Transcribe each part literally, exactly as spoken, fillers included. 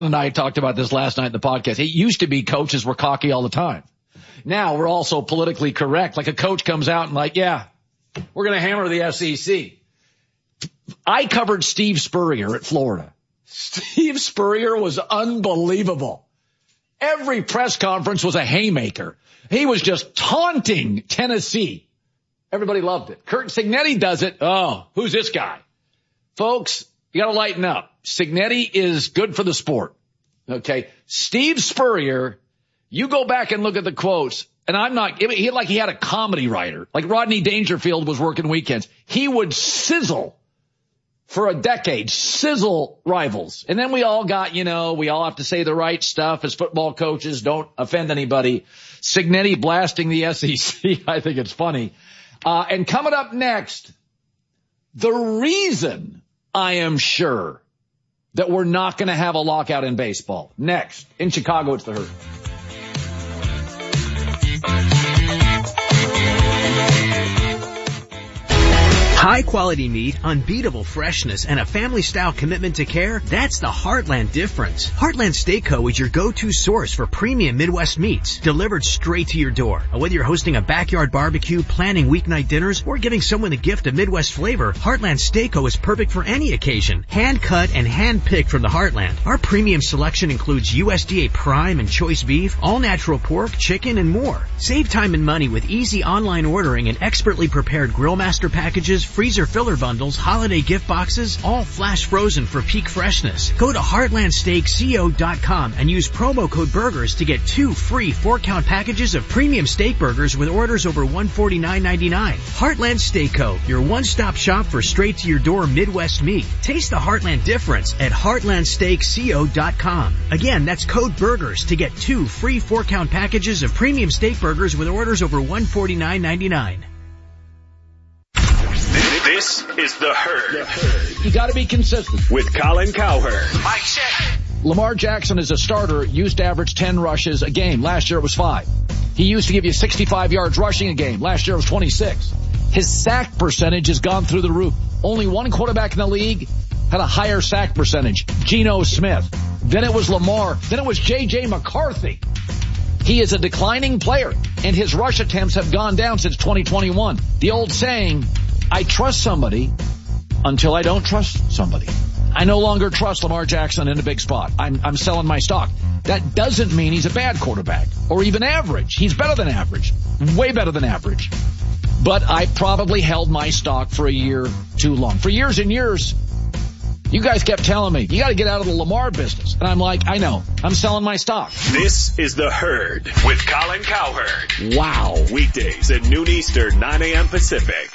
and I talked about this last night in the podcast. It used to be coaches were cocky all the time. Now we're also politically correct. Like a coach comes out and like, yeah, we're going to hammer the S E C. I covered Steve Spurrier at Florida. Steve Spurrier was unbelievable. Every press conference was a haymaker. He was just taunting Tennessee. Everybody loved it. Kurt Cignetti does it. Oh, who's this guy? Folks, you got to lighten up. Cignetti is good for the sport. Okay. Steve Spurrier, you go back and look at the quotes, and I'm not, he like he had a comedy writer. Like Rodney Dangerfield was working weekends. He would sizzle for a decade, sizzle rivals. And then we all got, you know, we all have to say the right stuff as football coaches. Don't offend anybody. Cignetti blasting the S E C. I think it's funny. Uh, and coming up next, the reason I am sure that we're not going to have a lockout in baseball. Next, in Chicago, it's the Herd. High quality meat, unbeatable freshness, and a family style commitment to care, that's the Heartland difference. Heartland Steak Co. is your go-to source for premium Midwest meats, delivered straight to your door. Whether you're hosting a backyard barbecue, planning weeknight dinners, or giving someone a gift of Midwest flavor, Heartland Steak Co. is perfect for any occasion. Hand cut and hand picked from the Heartland. Our premium selection includes U S D A prime and choice beef, all natural pork, chicken, and more. Save time and money with easy online ordering and expertly prepared grill master packages, freezer filler bundles, holiday gift boxes, all flash frozen for peak freshness. Go to heartland steak co dot com and use promo code BURGERS to get two free four-count packages of premium steak burgers with orders over one hundred forty-nine ninety-nine. Heartland Steak Co., your one-stop shop for straight-to-your-door Midwest meat. Taste the Heartland difference at heartland steak co dot com. Again, that's code BURGERS to get two free four-count packages of premium steak burgers with orders over one hundred forty-nine ninety-nine. This is The Herd. The Herd. You got to be consistent. With Colin Cowherd. Mic check. Lamar Jackson as a starter used to average ten rushes a game. Last year it was five. He used to give you sixty-five yards rushing a game. Last year it was twenty-six. His sack percentage has gone through the roof. Only one quarterback in the league had a higher sack percentage, Geno Smith. Then it was Lamar. Then it was J J McCarthy. He is a declining player, and his rush attempts have gone down since twenty twenty-one. The old saying, I trust somebody until I don't trust somebody. I no longer trust Lamar Jackson in a big spot. I'm, I'm selling my stock. That doesn't mean he's a bad quarterback or even average. He's better than average, way better than average. But I probably held my stock for a year too long. For years and years, you guys kept telling me, you got to get out of the Lamar business. And I'm like, I know. I'm selling my stock. This is The Herd with Colin Cowherd. Wow. Weekdays at noon Eastern, nine a.m. Pacific.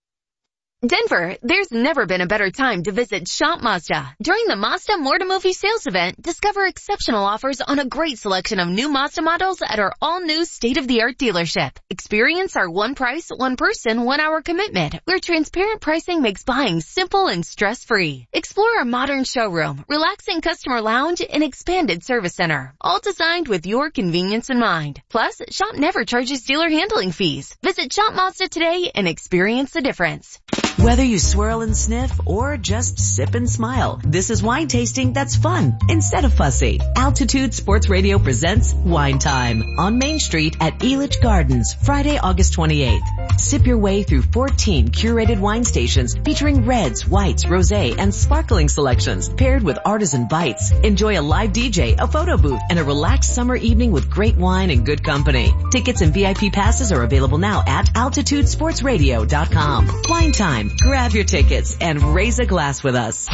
Denver, there's never been a better time to visit Shop Mazda. During the Mazda More to Movie sales event, discover exceptional offers on a great selection of new Mazda models at our all-new state-of-the-art dealership. Experience our one price, one person, one hour commitment, where transparent pricing makes buying simple and stress-free. Explore our modern showroom, relaxing customer lounge, and expanded service center, all designed with your convenience in mind. Plus, Shop never charges dealer handling fees. Visit Shop Mazda today and experience the difference. Whether you swirl and sniff or just sip and smile, this is wine tasting that's fun instead of fussy. Altitude Sports Radio presents Wine Time on Main Street at Elitch Gardens, Friday, August twenty-eighth. Sip your way through fourteen curated wine stations featuring reds, whites, rosé, and sparkling selections paired with artisan bites. Enjoy a live D J, a photo booth, and a relaxed summer evening with great wine and good company. Tickets and V I P passes are available now at altitude sports radio dot com. Wine Time. Grab your tickets and raise a glass with us.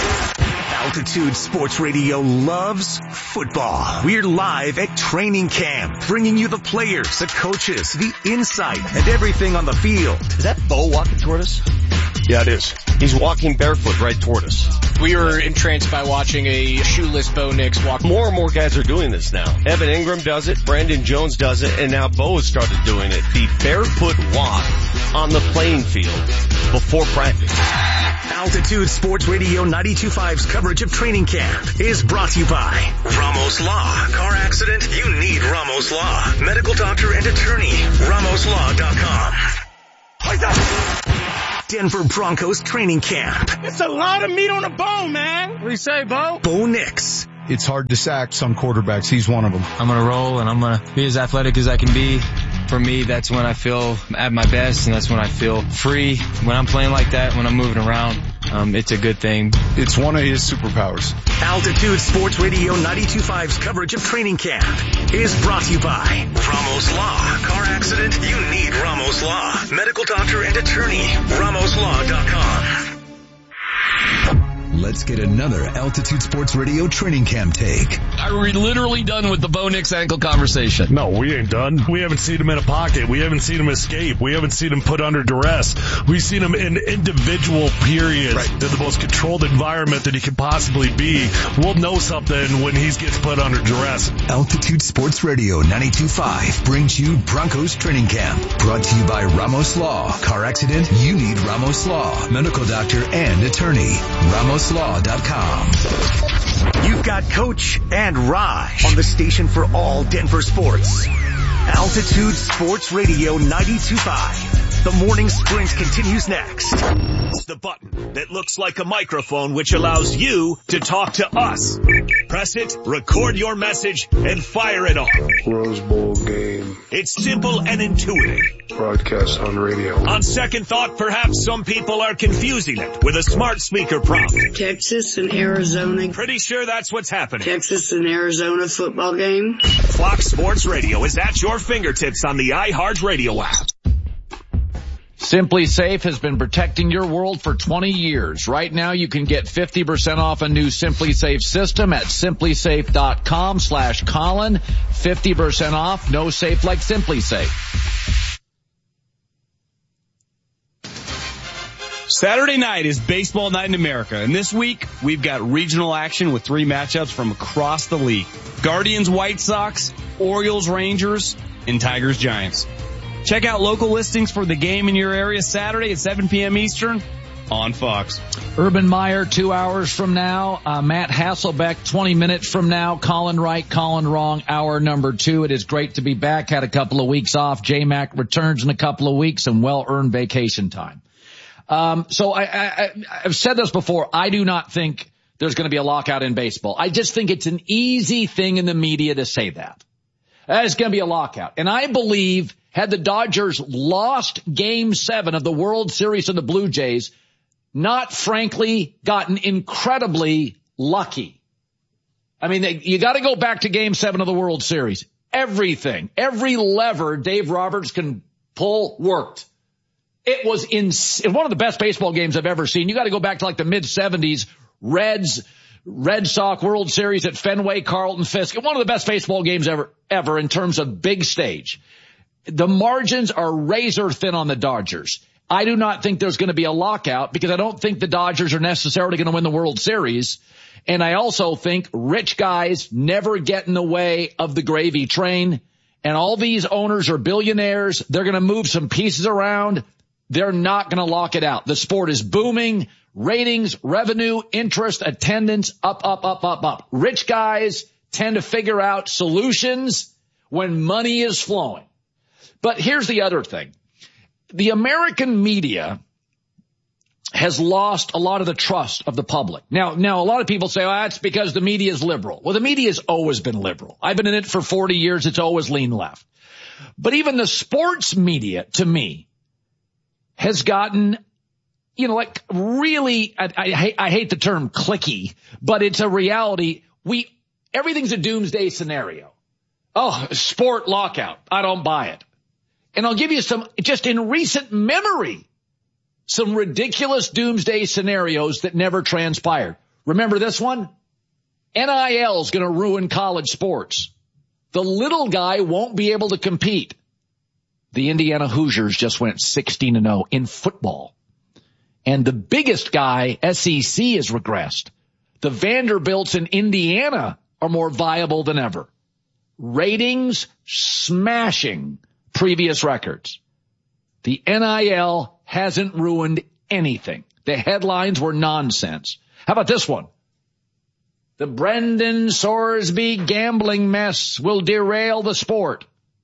Altitude Sports Radio loves football. We're live at training camp, bringing you the players, the coaches, the insight, and everything on the field. Is that Bo walking toward us? Yeah, it is. He's walking barefoot right toward us. We were entranced by watching a shoeless Bo Nix walk. More and more guys are doing this now. Evan Ingram does it, Brandon Jones does it, and now Bo has started doing it. The barefoot walk on the playing field before practice. Altitude Sports Radio ninety-two point five's coverage of training camp is brought to you by Ramos Law. Car accident? You need Ramos Law. Medical doctor and attorney. ramos law dot com. Denver Broncos training camp. It's a lot of meat on the bone, man. What do you say, Bo? Bo Nix it's hard to sack some quarterbacks. He's one of them. I'm going to roll, and I'm going to be as athletic as I can be. For me, that's when I feel at my best, and that's when I feel free. When I'm playing like that, when I'm moving around, um, it's a good thing. It's one of his superpowers. Altitude Sports Radio ninety-two point five's coverage of training camp is brought to you by Ramos Law. Car accident? You need Ramos Law. Medical doctor and attorney. Ramos Law dot com. Let's get another Altitude Sports Radio training camp take. Are we literally done with the Bo Nix ankle conversation? No, we ain't done. We haven't seen him in a pocket. We haven't seen him escape. We haven't seen him put under duress. We've seen him in individual periods right. in the most controlled environment that he could possibly be. We'll know something when he gets put under duress. Altitude Sports Radio ninety-two point five brings you Broncos training camp. Brought to you by Ramos Law. Car accident? You need Ramos Law. Medical doctor and attorney. Ramos Law dot com. You've got Coach and Raj on the station for all Denver sports. Altitude Sports Radio ninety-two point five. The morning sprint continues next. It's the button that looks like a microphone which allows you to talk to us. Press it, record your message, and fire it off. Rose Bowl game. It's simple and intuitive. Broadcast on radio. On second thought, perhaps some people are confusing it with a smart speaker prompt. Texas and Arizona. Pretty sure that's what's happening. Texas and Arizona football game. Fox Sports Radio is at your fingertips on the iHeartRadio app. Simply Safe has been protecting your world for twenty years. Right now you can get fifty percent off a new Simply Safe system at simply safe dot com slash Colin. fifty percent off, no safe like Simply Safe. Saturday night is baseball night in America, and this week we've got regional action with three matchups from across the league. Guardians White Sox, Orioles Rangers, and Tigers Giants. Check out local listings for the game in your area Saturday at seven p.m. Eastern on Fox. Urban Meyer, two hours from now. Uh, Matt Hasselbeck, twenty minutes from now. Colin right, Colin wrong, hour number two. It is great to be back. Had a couple of weeks off. J-Mac returns in a couple of weeks and well-earned vacation time. Um, so I, I, I've said this before. I do not think there's going to be a lockout in baseball. I just think it's an easy thing in the media to say that. There's going to be a lockout. And I believe had the Dodgers lost game seven of the World Series to the Blue Jays, not frankly gotten incredibly lucky. I mean, they, you got to go back to game seven of the World Series. Everything, every lever Dave Roberts can pull worked. It was in one of the best baseball games I've ever seen. You got to go back to like the mid seventies, Reds, Red Sox World Series at Fenway, Carlton Fisk. One of the best baseball games ever, ever in terms of big stage. The margins are razor thin on the Dodgers. I do not think there's going to be a lockout because I don't think the Dodgers are necessarily going to win the World Series. And I also think rich guys never get in the way of the gravy train. And all these owners are billionaires. They're going to move some pieces around. They're not going to lock it out. The sport is booming. Ratings, revenue, interest, attendance, up, up, up, up, up. Rich guys tend to figure out solutions when money is flowing. But here's the other thing. The American media has lost a lot of the trust of the public. Now, now a lot of people say, oh, that's because the media is liberal. Well, the media has always been liberal. I've been in it for forty years. It's always lean left. But even the sports media, to me, has gotten, you know, like really, I, I, I hate the term cliquey, but it's a reality. We, everything's a doomsday scenario. Oh, sport lockout. I don't buy it. And I'll give you some, just in recent memory, some ridiculous doomsday scenarios that never transpired. Remember this one? N I L is going to ruin college sports. The little guy won't be able to compete. The Indiana Hoosiers just went sixteen and oh in football. And the biggest guy, S E C, has regressed. The Vanderbilts in Indiana are more viable than ever. Ratings smashing previous records. The N I L hasn't ruined anything. The headlines were nonsense. How about this one? The Brendan Sorsby gambling mess will derail the sport.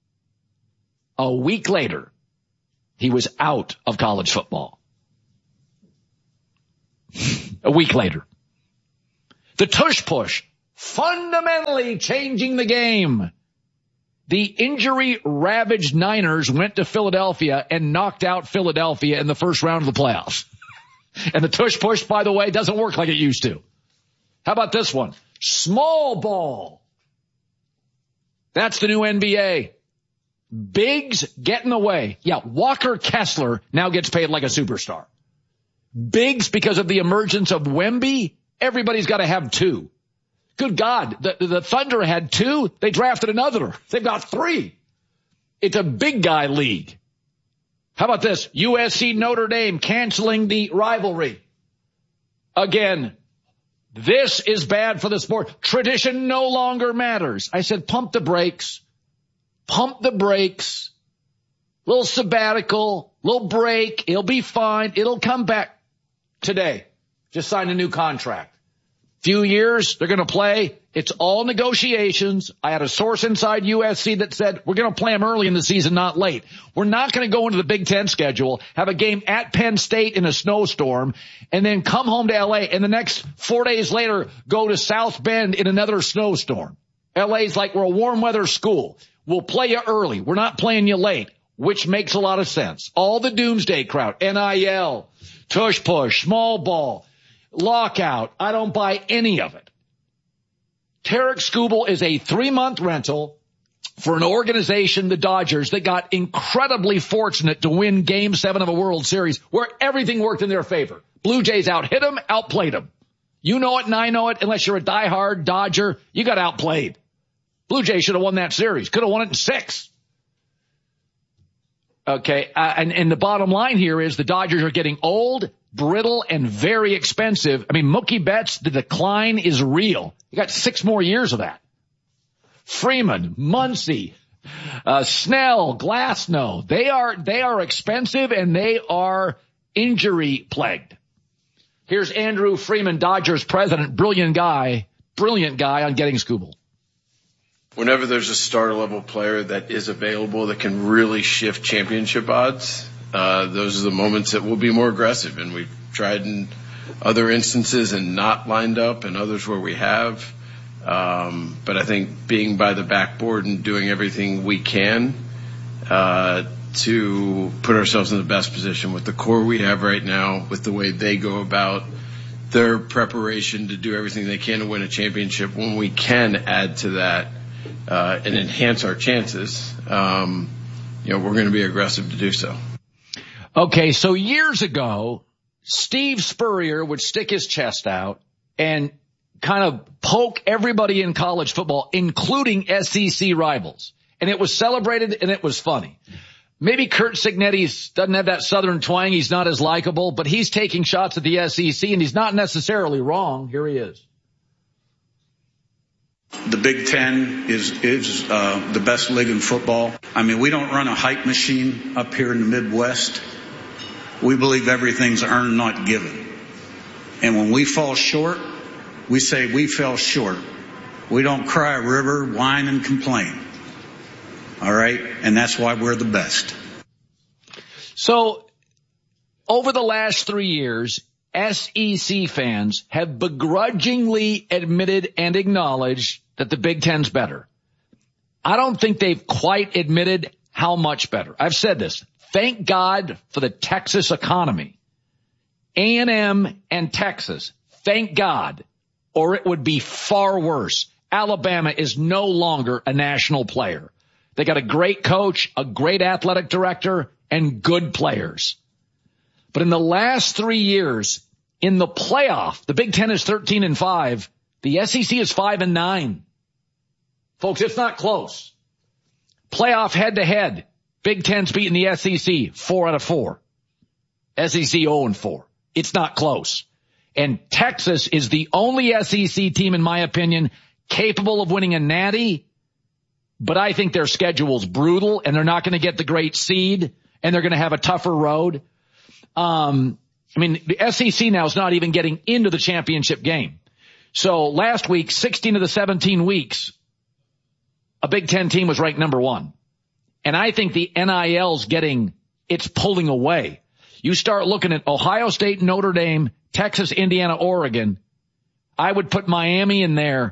A week later, he was out of college football. A week later. The tush push fundamentally changing the game. The injury-ravaged Niners went to Philadelphia and knocked out Philadelphia in the first round of the playoffs. And the tush push, by the way, doesn't work like it used to. How about this one? Small ball. That's the new N B A. Bigs get in the way. Yeah, Walker Kessler now gets paid like a superstar. Bigs, because of the emergence of Wemby, everybody's got to have two. Good God, the, the Thunder had two. They drafted another. They've got three. It's a big guy league. How about this? U S C Notre Dame canceling the rivalry. Again, this is bad for the sport. Tradition no longer matters. I said, pump the brakes. Pump the brakes. Little sabbatical, little break. It'll be fine. It'll come back today. Just signed a new contract. Few years, they're going to play. It's all negotiations. I had a source inside U S C that said, we're going to play them early in the season, not late. We're not going to go into the Big Ten schedule, have a game at Penn State in a snowstorm, and then come home to L A, and the next four days later, go to South Bend in another snowstorm. L A's like, we're a warm weather school. We'll play you early. We're not playing you late, which makes a lot of sense. All the doomsday crowd, N I L, tush push, small ball, lockout. I don't buy any of it. Tarek Skubal is a three-month rental for an organization, the Dodgers, that got incredibly fortunate to win Game seven of a World Series where everything worked in their favor. Blue Jays out-hit them, outplayed them. You know it and I know it. Unless you're a diehard Dodger, you got outplayed. Blue Jays should have won that series. Could have won it in six. Okay, uh, and, and the bottom line here is the Dodgers are getting old, brittle, and very expensive. I mean, Mookie Betts, the decline is real. You got six more years of that. Freeman, Muncy, uh, Snell, Glasnow, they are, they are expensive and they are injury plagued. Here's Andrew Freeman, Dodgers president, brilliant guy, brilliant guy on getting Skubal. Whenever there's a starter level player that is available that can really shift championship odds, uh, those are the moments that we'll be more aggressive. And we've tried in other instances and not lined up, and others where we have. Um, but I think being by the backboard and doing everything we can, uh, to put ourselves in the best position with the core we have right now, with the way they go about their preparation to do everything they can to win a championship, when we can add to that, Uh, and enhance our chances, um, you know, we're going to be aggressive to do so. Okay, so years ago, Steve Spurrier would stick his chest out and kind of poke everybody in college football, including S E C rivals. And it was celebrated and it was funny. Maybe Curt Cignetti doesn't have that southern twang. He's not as likable, but he's taking shots at the S E C and he's not necessarily wrong. Here he is. The Big Ten is is uh, the best league in football. I mean, we don't run a hype machine up here in the Midwest. We believe everything's earned, not given. And when we fall short, we say we fell short. We don't cry a river, whine, and complain. All right? And that's why we're the best. So, over the last three years, S E C fans have begrudgingly admitted and acknowledged that the Big Ten's better. I don't think they've quite admitted how much better. I've said this. Thank God for the Texas economy. A and M and Texas. Thank God. Or it would be far worse. Alabama is no longer a national player. They got a great coach, a great athletic director, and good players. But in the last three years, in the playoff, the Big Ten is thirteen and five. The S E C is five and nine. Folks, it's not close. Playoff head to head. Big Ten's beating the S E C four out of four. S E C oh and four. It's not close. And Texas is the only S E C team, in my opinion, capable of winning a natty. But I think their schedule's brutal and they're not going to get the great seed and they're going to have a tougher road. Um, I mean, the S E C now is not even getting into the championship game. So last week, sixteen of the seventeen weeks, a Big Ten team was ranked number one. And I think the N I L's getting, it's pulling away. You start looking at Ohio State, Notre Dame, Texas, Indiana, Oregon. I would put Miami in there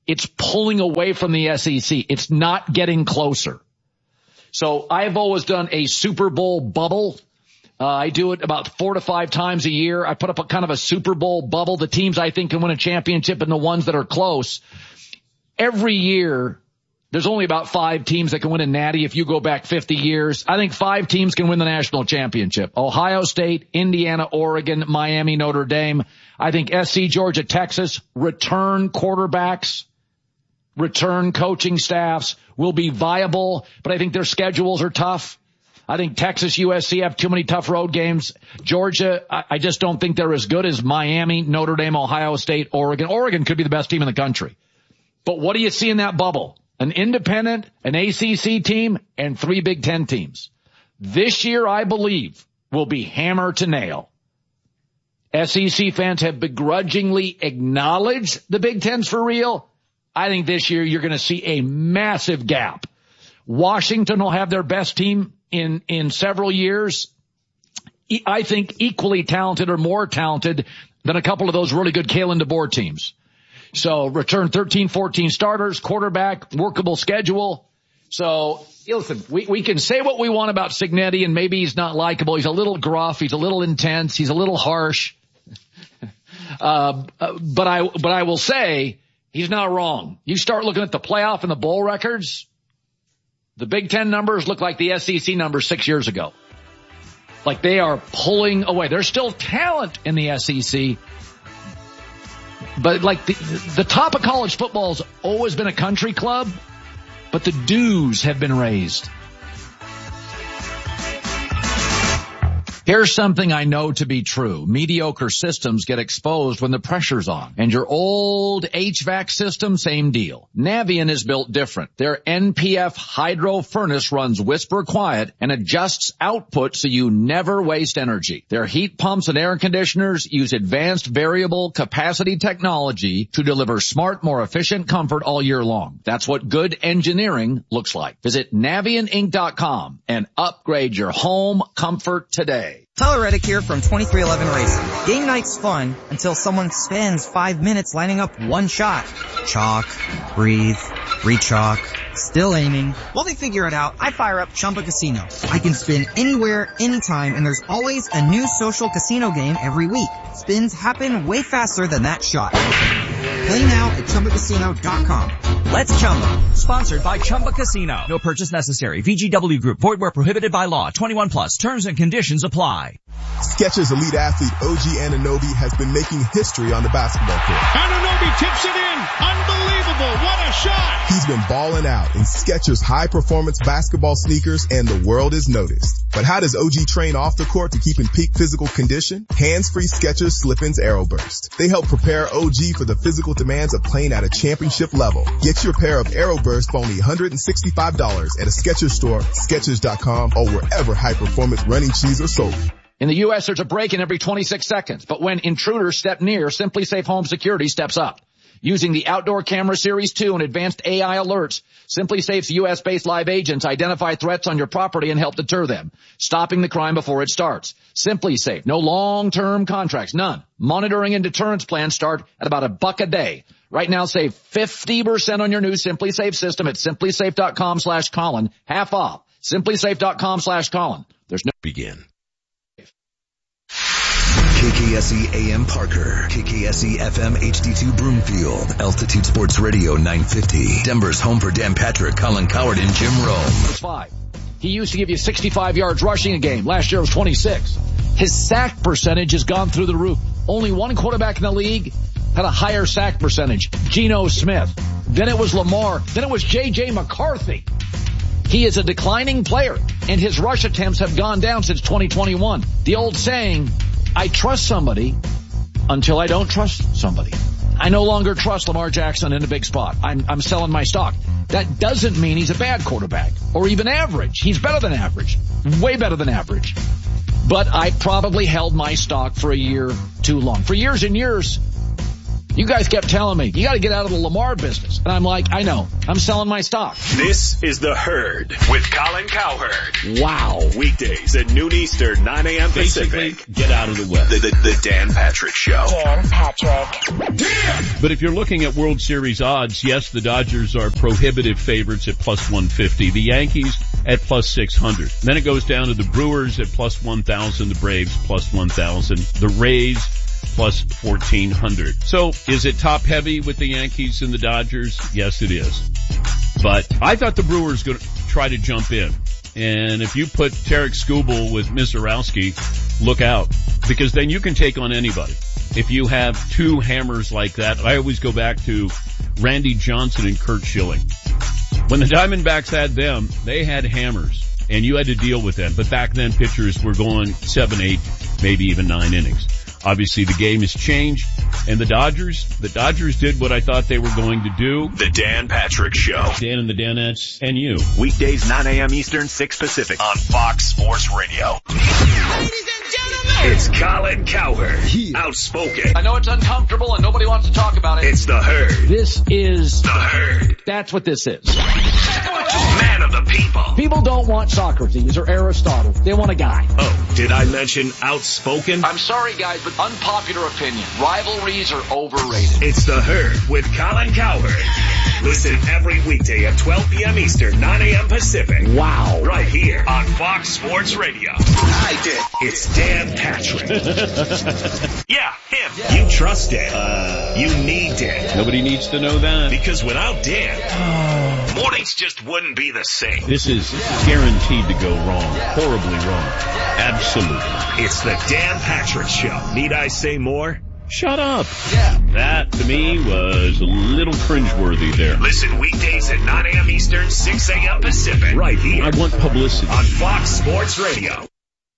It's pulling away from the S E C. It's not getting closer. So I've always done a Super Bowl bubble. Uh, I do it about four to five times a year. I put up a kind of a Super Bowl bubble, the teams I think can win a championship and the ones that are close. Every year, there's only about five teams that can win a natty if you go back fifty years. I think five teams can win the national championship. Ohio State, Indiana, Oregon, Miami, Notre Dame. I think S C, Georgia, Texas, return quarterbacks, return coaching staffs will be viable, but I think their schedules are tough. I think Texas, U S C have too many tough road games. Georgia, I, I just don't think they're as good as Miami, Notre Dame, Ohio State, Oregon. Oregon could be the best team in the country. But what do you see in that bubble? An independent, an A C C team, and three Big Ten teams. This year, I believe, will be hammer to nail. S E C fans have begrudgingly acknowledged the Big Ten's for real. I think this year you're going to see a massive gap. Washington will have their best team in, in several years. I think equally talented or more talented than a couple of those really good Kalen DeBoer teams. So return thirteen, fourteen starters, quarterback, workable schedule. So listen, we, we can say what we want about Cignetti, and maybe he's not likable. He's a little gruff. He's a little intense. He's a little harsh. uh, but I, but I will say he's not wrong. You start looking at the playoff and the bowl records. The Big Ten numbers look like the S E C numbers six years ago. Like they are pulling away. There's still talent in the S E C. But like the, the top of college football has always been a country club, but the dues have been raised. Here's something I know to be true. Mediocre systems get exposed when the pressure's on. And your old H V A C system, same deal. Navien is built different. Their N P F hydro furnace runs whisper quiet and adjusts output so you never waste energy. Their heat pumps and air conditioners use advanced variable capacity technology to deliver smart, more efficient comfort all year long. That's what good engineering looks like. Visit Navien Inc dot com and upgrade your home comfort today. Tyler Reddick here from twenty-three eleven Racing. Game night's fun until someone spends five minutes lining up one shot. Chalk, breathe, re-chalk, still aiming. While they figure it out, I fire up Chumba Casino. I can spin anywhere, anytime, and there's always a new social casino game every week. Spins happen way faster than that shot. Play now at Chumba Casino dot com. Let's Chumba. Sponsored by Chumba Casino. No purchase necessary. V G W Group. Void where prohibited by law. twenty-one plus. Terms and conditions apply. Skechers elite athlete O G Anunoby has been making history on the basketball court. Anunoby tips it in. Unbelievable. What a shot. He's been balling out in Skechers high performance basketball sneakers, and the world has noticed. But how does O G train off the court to keep in peak physical condition? Hands-free Skechers Slip-ins Aeroburst. They help prepare O G for the physical demands of playing at a championship level. Get your pair of Aeroburst for only one hundred sixty-five dollars at a Skechers store, Skechers dot com, or wherever high-performance running shoes are sold. In the U S, there's a break-in every twenty-six seconds, but when intruders step near, Simply Safe Home Security steps up. Using the Outdoor Camera Series two and advanced A I alerts, Simply Safe's U S-based live agents identify threats on your property and help deter them, stopping the crime before it starts. Simply Safe, no long-term contracts, none. Monitoring and deterrence plans start at about a buck a day. Right now, save fifty percent on your new Simply Safe system at simply safe dot com slash Colin. Half off. simply safe dot com slash Colin. There's no begin. K K S E A M Parker, K K S E F M H D two Broomfield, Altitude Sports Radio nine fifty, Denver's home for Dan Patrick, Colin Coward, and Jim Rome. Five. He used to give you sixty-five yards rushing a game. Last year it was twenty-six. His sack percentage has gone through the roof. Only one quarterback in the league had a higher sack percentage, Geno Smith. Then it was Lamar. Then it was J J McCarthy. He is a declining player, and his rush attempts have gone down since twenty twenty-one. The old saying, I trust somebody until I don't trust somebody. I no longer trust Lamar Jackson in a big spot. I'm, I'm selling my stock. That doesn't mean he's a bad quarterback or even average. He's better than average, way better than average. But I probably held my stock for a year too long. For years and years, You guys kept telling me, you got to get out of the Lamar business. And I'm like, I know. I'm selling my stock. This is The Herd with Colin Cowherd. Wow. Weekdays at noon Eastern, nine a.m. Pacific. Basically, get out of the West. The, the, the Dan Patrick Show. Dan Patrick. Dan! But if you're looking at World Series odds, yes, the Dodgers are prohibitive favorites at plus one fifty. The Yankees at plus six hundred. Then it goes down to the Brewers at plus one thousand, the Braves plus one thousand, the Rays plus fourteen hundred. So is it top heavy with the Yankees and the Dodgers? Yes, it is. But I thought the Brewers going to try to jump in. And if you put Tarek Skubal with Mizorowski, look out. Because then you can take on anybody. If you have two hammers like that, I always go back to Randy Johnson and Curt Schilling. When the Diamondbacks had them, they had hammers. And you had to deal with them. But back then, pitchers were going seven, eight, maybe even nine innings. Obviously, the game has changed. And the Dodgers, the Dodgers did what I thought they were going to do. The Dan Patrick Show. Dan and the Danettes and you. Weekdays, nine a.m. Eastern, six Pacific on Fox Sports Radio. Ladies and gentlemen, it's Colin Cowherd. Outspoken. I know it's uncomfortable and nobody wants to talk about it. It's The Herd. This is The Herd. That's what this is. Man of the people. People don't want Socrates or Aristotle. They want a guy. Oh, did I mention outspoken? I'm sorry, guys, but unpopular opinion. Rivalries are overrated. It's The Herd with Colin Cowherd. Listen every weekday at twelve p.m. Eastern, nine a.m. Pacific. Wow. Right here on Fox Sports Radio. I did. It's Dan Patrick. Yeah, him. Yeah. You trust Dan. Uh, you need Dan. Nobody needs to know that. Because without Dan, mornings just wouldn't be the same. This is guaranteed to go wrong. Horribly wrong. Absolutely. It's the Dan Patrick Show. Need I say more? Shut up. Yeah. That, to me, was a little cringeworthy there. Listen weekdays at nine a.m. Eastern, six a.m. Pacific. Right here. I want publicity. On Fox Sports Radio.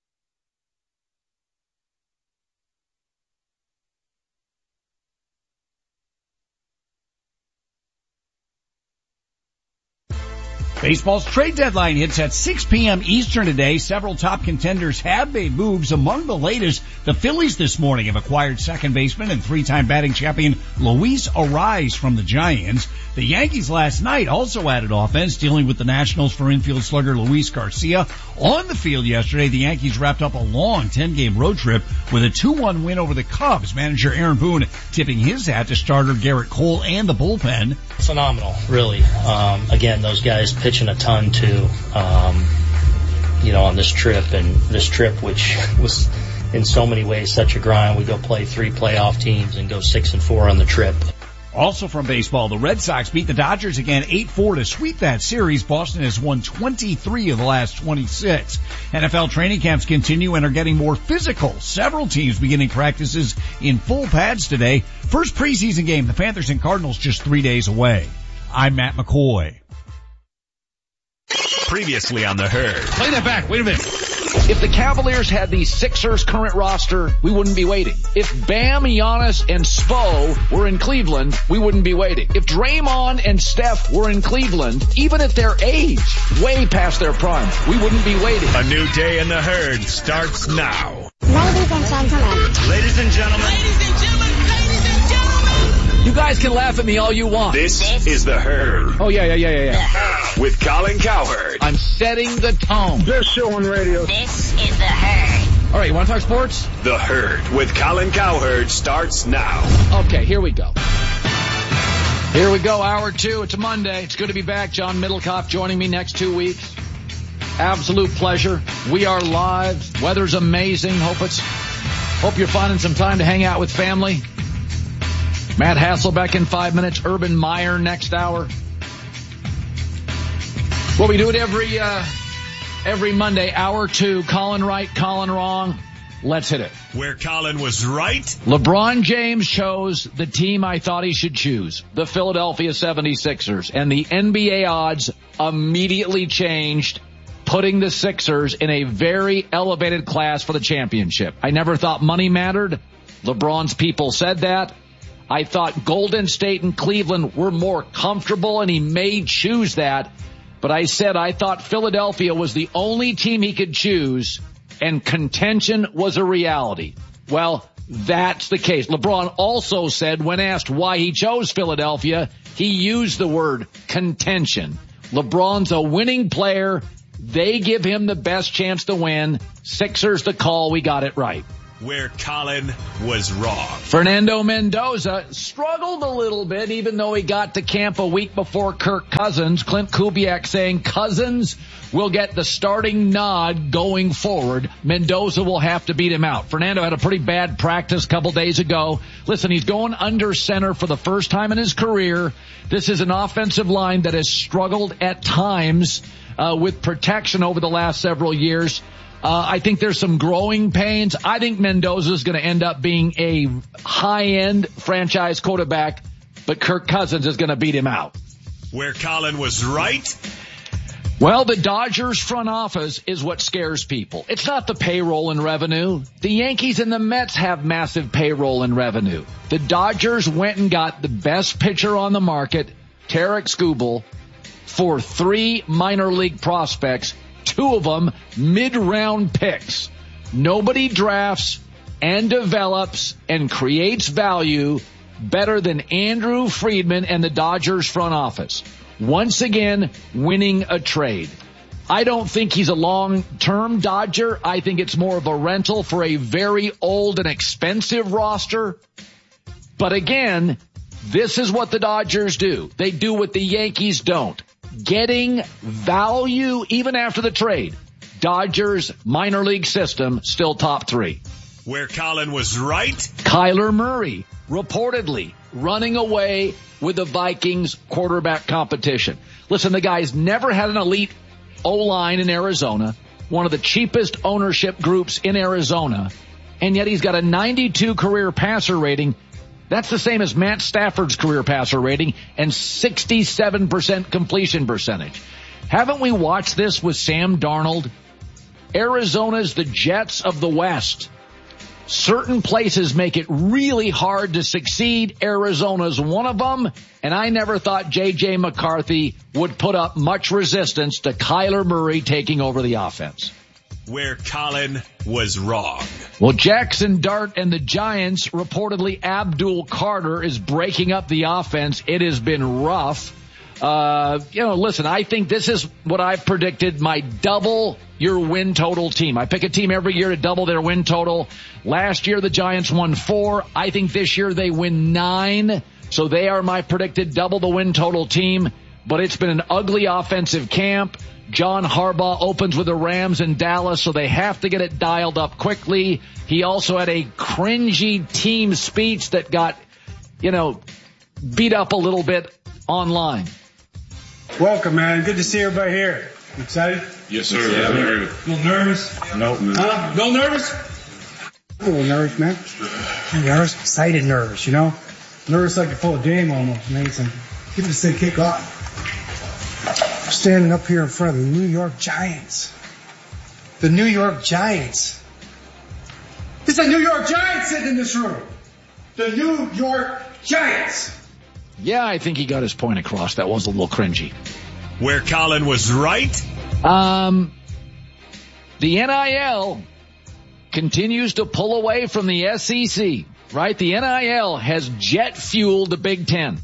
Baseball's trade deadline hits at six p.m. Eastern today. Several top contenders have made moves. Among the latest, the Phillies this morning have acquired second baseman and three-time batting champion Luis Arraez from the Giants. The Yankees last night also added offense, dealing with the Nationals for infield slugger Luis Garcia. On the field yesterday, the Yankees wrapped up a long ten-game road trip with a two one win over the Cubs. Manager Aaron Boone tipping his hat to starter Garrett Cole and the bullpen. Phenomenal, really. Um, again, those guys pitching a ton too, um, you know, on this trip. And this trip, which was in so many ways such a grind. We go play three playoff teams and go six and four on the trip. Also from baseball, the Red Sox beat the Dodgers again eight four to sweep that series. Boston has won twenty-three of the last twenty-six. N F L training camps continue and are getting more physical. Several teams beginning practices in full pads today. First preseason game, the Panthers and Cardinals just three days away. I'm Matt McCoy. Previously on The Herd. Play that back. Wait a minute. If the Cavaliers had the Sixers current roster, we wouldn't be waiting. If Bam, Giannis, and Spo were in Cleveland, we wouldn't be waiting. If Draymond and Steph were in Cleveland, even at their age, way past their prime, we wouldn't be waiting. A new day in The Herd starts now. Ladies and gentlemen. Ladies and gentlemen. Ladies and gentlemen. Ladies and gentlemen. You guys can laugh at me all you want. This, this is The Herd. Oh, yeah, yeah, yeah, yeah, yeah. With Colin Cowherd. I'm setting the tone. Best show on radio. This is The Herd. All right, you want to talk sports? The Herd with Colin Cowherd starts now. Okay, here we go. Here we go, hour two. It's a Monday. It's good to be back. John Middlecoff joining me next two weeks. Absolute pleasure. We are live. Weather's amazing. Hope it's, hope you're finding some time to hang out with family. Matt Hasselbeck in five minutes. Urban Meyer next hour. Well, we do it every, uh, every Monday, hour two. Colin right, Colin wrong. Let's hit it. Where Colin was right. LeBron James chose the team I thought he should choose, the Philadelphia seventy-sixers, and the N B A odds immediately changed, putting the Sixers in a very elevated class for the championship. I never thought money mattered. LeBron's people said that. I thought Golden State and Cleveland were more comfortable, and he may choose that. But I said I thought Philadelphia was the only team he could choose, and contention was a reality. Well, that's the case. LeBron also said when asked why he chose Philadelphia, he used the word contention. LeBron's a winning player. They give him the best chance to win. Sixers the call. We got it right. Where Colin was wrong. Fernando Mendoza struggled a little bit, even though he got to camp a week before Kirk Cousins. Clint Kubiak saying Cousins will get the starting nod going forward. Mendoza will have to beat him out. Fernando had a pretty bad practice a couple days ago. Listen, he's going under center for the first time in his career. This is an offensive line that has struggled at times uh, with protection over the last several years. Uh, I think there's some growing pains. I think Mendoza is going to end up being a high-end franchise quarterback, but Kirk Cousins is going to beat him out. Where Colin was right. Well, the Dodgers front office is what scares people. It's not the payroll and revenue. The Yankees and the Mets have massive payroll and revenue. The Dodgers went and got the best pitcher on the market, Tarek Skubal, for three minor league prospects. Two of them mid-round picks. Nobody drafts and develops and creates value better than Andrew Friedman and the Dodgers front office. Once again, winning a trade. I don't think he's a long-term Dodger. I think it's more of a rental for a very old and expensive roster. But again, this is what the Dodgers do. They do what the Yankees don't. Getting value even after the trade. Dodgers minor league system still top three. Where Colin was right. Kyler Murray reportedly running away with the Vikings quarterback competition. Listen, the guy's never had an elite O-line in Arizona, one of the cheapest ownership groups in Arizona, and yet he's got a ninety-two career passer rating. That's the same as Matt Stafford's career passer rating and sixty-seven percent completion percentage. Haven't we watched this with Sam Darnold? Arizona's the Jets of the West. Certain places make it really hard to succeed. Arizona's one of them, and I never thought J J McCarthy would put up much resistance to Kyler Murray taking over the offense. Where Colin was wrong. Well, Jackson Dart and the Giants, reportedly Abdul Carter is breaking up the offense. It has been rough. Uh, you know, listen, I think this is what I've predicted, my double your win total team. I pick a team every year to double their win total. Last year, the Giants won four. I think this year they win nine. So they are my predicted double the win total team. But it's been an ugly offensive camp. John Harbaugh opens with the Rams in Dallas, so they have to get it dialed up quickly. He also had a cringy team speech that got, you know, beat up a little bit online. Welcome, man. Good to see everybody here. Excited? Yes, sir. Yeah, very. A little nervous? Nope. Huh? A little nervous? A little nervous, man. I'm nervous, excited nervous, you know? Nervous like you're full of game almost, man. It's like, give this thing kick off. Standing up here in front of the New York Giants. The New York Giants. It's the New York Giants sitting in this room. The New York Giants. Yeah, I think he got his point across. That was a little cringy. Where Colin was right. Um, the N I L continues to pull away from the S E C, right? The N I L has jet fueled the Big Ten.